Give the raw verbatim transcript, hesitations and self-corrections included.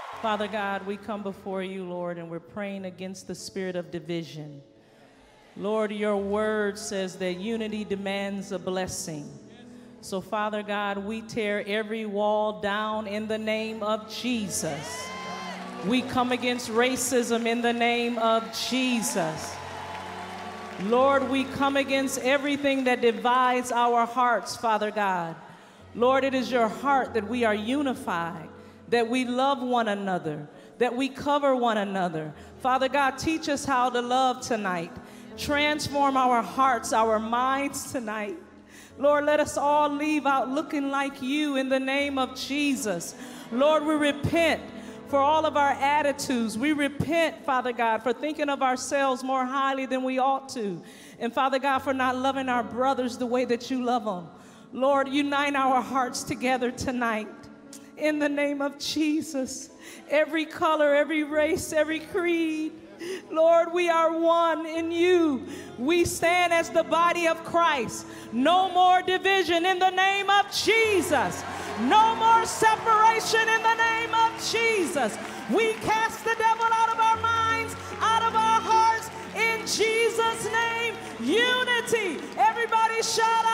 Father God, we come before you, Lord, and we're praying against the spirit of division. Lord, your word says that unity demands a blessing. So, Father God, we tear every wall down in the name of Jesus. We come against racism in the name of Jesus. Lord, we come against everything that divides our hearts, Father God. Lord, it is your heart that we are unified, that we love one another, that we cover one another. Father God, teach us how to love tonight. Transform our hearts, our minds tonight. Lord, let us all leave out looking like you in the name of Jesus. Lord, we repent for all of our attitudes. We repent, Father God, for thinking of ourselves more highly than we ought to. And Father God, for not loving our brothers the way that you love them. Lord, unite our hearts together tonight in the name of Jesus. Every color, every race, every creed. Lord, we are one in you. We stand as the body of Christ. No more division in the name of Jesus. No more separation in the name of Jesus. We cast the devil out of our minds, out of our hearts, in Jesus' name. Unity. Everybody shout out.